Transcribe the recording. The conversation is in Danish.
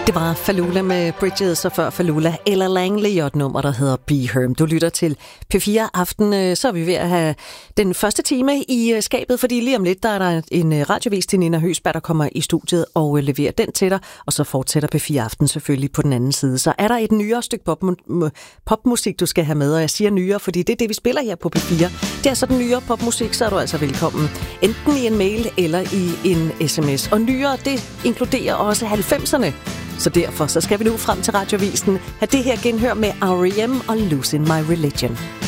Det var Falula med Bridges, og før Falula Ella Langley og et nummer, der hedder Be Herm. Du lytter til P4 Aften. Så er vi ved at have den første time i skabet, fordi lige om lidt, der er der en radiovis til Nina Høsberg, der kommer i studiet og leverer den til dig, og så fortsætter P4 Aften selvfølgelig på den anden side. Så er der et nyere stykke popmusik, du skal have med, og jeg siger nyere, fordi det er det, vi spiller her på P4. Det er sådan nyere popmusik, så er du altså velkommen. Enten i en mail eller i en sms. Og nyere, det inkluderer også 90'erne. Så derfor så skal vi nu frem til radiovisen have det her genhør med R.E.M. og Losing My Religion.